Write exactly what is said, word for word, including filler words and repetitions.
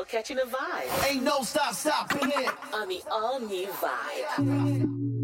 catching a vibe Ain't no stop stopping it on the all-new Vibe.